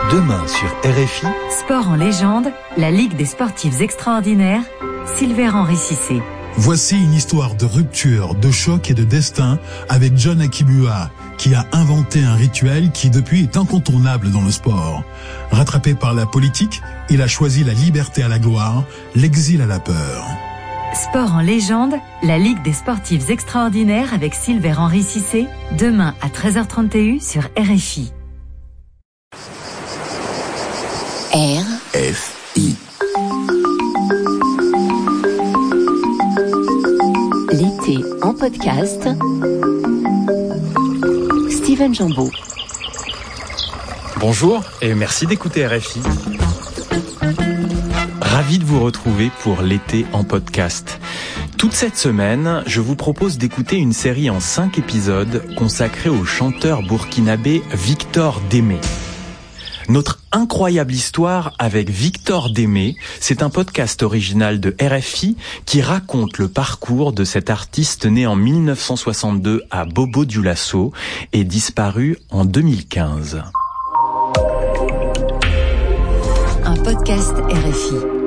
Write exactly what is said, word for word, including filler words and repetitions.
Demain sur R F I. Sport en légende, la Ligue des sportifs extraordinaires, Silver-Henri Cissé. Voici une histoire de rupture, de choc et de destin avec John Akibua, qui a inventé un rituel qui depuis est incontournable dans le sport. Rattrapé par la politique, il a choisi la liberté à la gloire, l'exil à la peur. Sport en légende, la Ligue des sportifs extraordinaires avec Silver-Henri Cissé, demain à treize heures trente sur R F I. R F I. L'été en podcast. Steven Jambeau. Bonjour et merci d'écouter R F I. Ravi de vous retrouver pour l'été en podcast. Toute cette semaine, je vous propose d'écouter une série en cinq épisodes consacrée au chanteur burkinabé Victor Démé. Notre incroyable histoire avec Victor Démé, c'est un podcast original de R F I qui raconte le parcours de cet artiste né en mille neuf cent soixante-deux à Bobo-Dioulasso et disparu en deux mille quinze. Un podcast R F I.